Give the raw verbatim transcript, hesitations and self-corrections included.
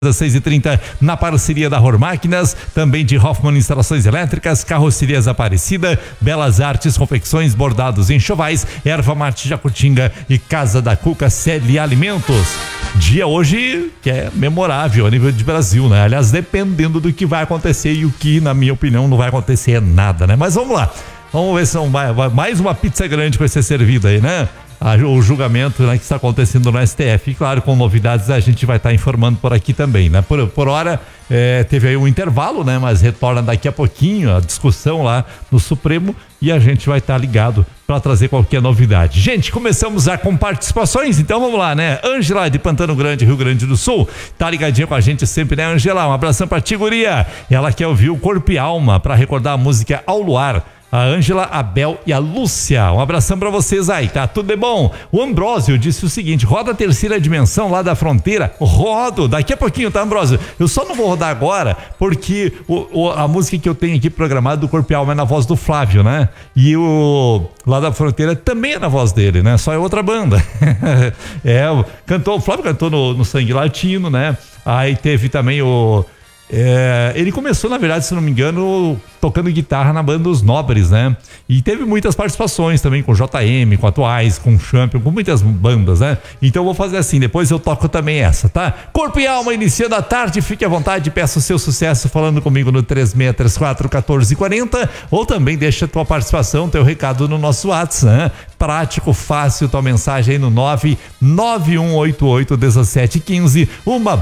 dezesseis e trinta, na parceria da Ror Máquinas, também de Hoffman Instalações Elétricas, Carrocerias Aparecida, Belas Artes, Confecções, Bordados e Enxovais, Erva Mate Jacutinga e Casa da Cuca C L Alimentos. Dia hoje que é memorável a nível de Brasil, né? Aliás, dependendo do que vai acontecer e o que, na minha opinião, não vai acontecer é nada, né? Mas vamos lá, vamos ver se são mais uma pizza grande vai ser servida aí, né? O julgamento, né, que está acontecendo no S T F. E claro, com novidades a gente vai estar informando por aqui também, né? Por, por hora, é, teve aí um intervalo, né? Mas retorna daqui a pouquinho a discussão lá no Supremo e a gente vai estar ligado para trazer qualquer novidade. Gente, começamos já com participações, então vamos lá, né? Ângela de Pantano Grande, Rio Grande do Sul, tá ligadinha com a gente sempre, né, Ângela? Um abração pra ti, guria. Ela quer ouvir o Corpo e Alma para recordar a música Ao Luar. A Ângela, a Bel e a Lúcia. Um abração pra vocês aí, tá? Tudo de bom? O Ambrósio disse o seguinte: roda a Terceira Dimensão lá da Fronteira. Rodo, daqui a pouquinho, tá, Ambrósio? Eu só não vou rodar agora porque o, o, a música que eu tenho aqui programada do Corpo e Alma é na voz do Flávio, né? E o lá da Fronteira também é na voz dele, né? Só é outra banda. É, cantou, o Flávio cantou no, no Sangue Latino, né? Aí teve também o... É, ele começou, na verdade, se não me engano, tocando guitarra na banda Os Nobres, né? E teve muitas participações também com J M, com Atuais, com Champion, com muitas bandas, né? Então eu vou fazer assim, depois eu toco também essa, tá? Corpo e Alma iniciando a tarde, fique à vontade, peça o seu sucesso falando comigo no três seis três quatro, um quatro quatro zero, ou também deixa a tua participação, teu recado no nosso WhatsApp, né? Prático, fácil, tua mensagem aí no nove nove um oito oito um sete um cinco, uma